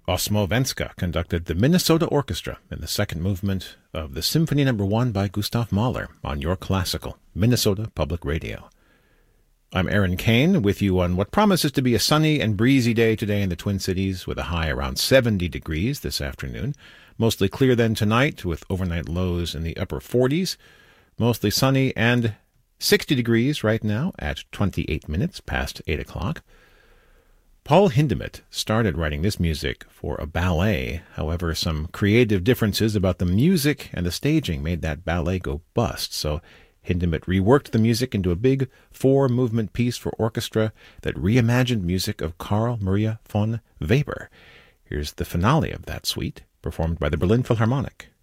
Osmovenska conducted the Minnesota Orchestra in the second movement of the Symphony No. 1 by Gustav Mahler on Your Classical, Minnesota Public Radio. I'm Aaron Kane with you on what promises to be a sunny and breezy day today in the Twin Cities with a high around 70 degrees this afternoon. Mostly clear then tonight with overnight lows in the upper 40s. Mostly sunny and 60 degrees right now at 28 minutes past 8 o'clock. Paul Hindemith started writing this music for a ballet. However, some creative differences about the music and the staging made that ballet go bust. So Hindemith reworked the music into a big 4-movement piece for orchestra that reimagined music of Carl Maria von Weber. Here's the finale of that suite, performed by the Berlin Philharmonic.